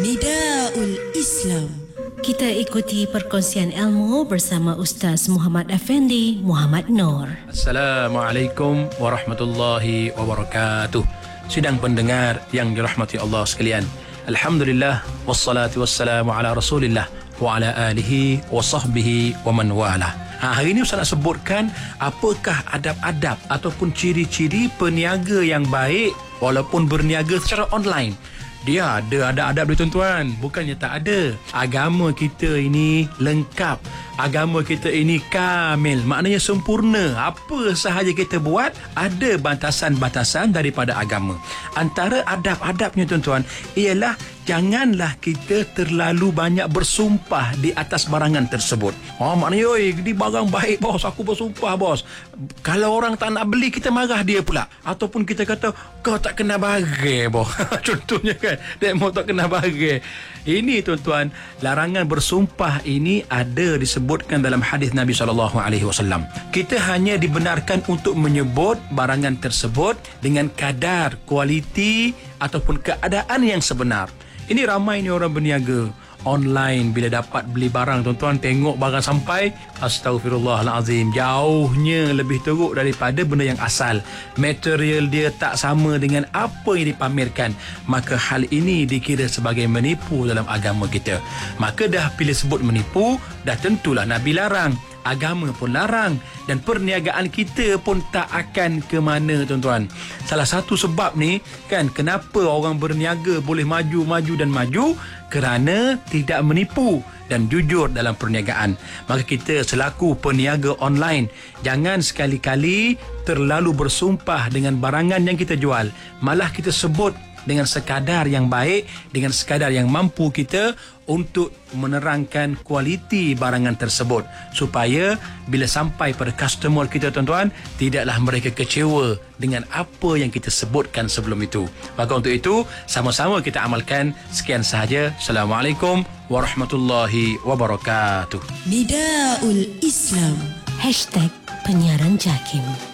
Nidaul Islam. Kita ikuti perkongsian ilmu bersama Ustaz Muhammad Effendi Muhammad Noor. Assalamualaikum warahmatullahi wabarakatuh. Sidang pendengar yang dirahmati Allah sekalian. Alhamdulillah wassalatu wassalamu ala Rasulillah wa ala alihi wa sahbihi wa man wala. Hari ini Ustaz nak sebutkan apakah adab-adab ataupun ciri-ciri peniaga yang baik walaupun berniaga secara online. Dia ada adab dia tuan-tuan. Bukannya tak ada. Agama kita ini lengkap. Agama kita ini kamil. Maknanya sempurna. Apa sahaja kita buat, ada batasan-batasan daripada agama. Antara adab-adabnya tuan-tuan ialah janganlah kita terlalu banyak bersumpah di atas barangan tersebut. Maknanya, ini barang baik bos, aku bersumpah bos. Kalau orang tak nak beli, kita marah dia pula. Ataupun kita kata, kau tak kena bagi bos. Contohnya kan, dia mau tak kena bagi. Ini tuan-tuan, larangan bersumpah ini ada disebutkan dalam hadis Nabi SAW. Kita hanya dibenarkan untuk menyebut barangan tersebut dengan kadar, kualiti ataupun keadaan yang sebenar. Ini ramai ni orang berniaga online, bila dapat beli barang tuan-tuan, tengok barang sampai, astagfirullahalazim, jauhnya lebih teruk daripada benda yang asal. Material dia tak sama dengan apa yang dipamerkan. Maka hal ini dikira sebagai menipu dalam agama kita. Maka dah bila sebut menipu, dah tentulah Nabi larang, agama pun larang, dan perniagaan kita pun tak akan ke mana tuan-tuan. Salah satu sebab ni kan, kenapa orang berniaga boleh maju, kerana tidak menipu dan jujur dalam perniagaan. Maka kita selaku peniaga online, jangan sekali-kali terlalu bersumpah dengan barangan yang kita jual. Malah kita sebut dengan sekadar yang baik, dengan sekadar yang mampu kita untuk menerangkan kualiti barangan tersebut, supaya bila sampai pada customer kita tuan-tuan, tidaklah mereka kecewa dengan apa yang kita sebutkan sebelum itu. Maka untuk itu, sama-sama kita amalkan. Sekian sahaja. Assalamualaikum warahmatullahi wabarakatuh. Nidaul Islam. #penyiaran JAKIM.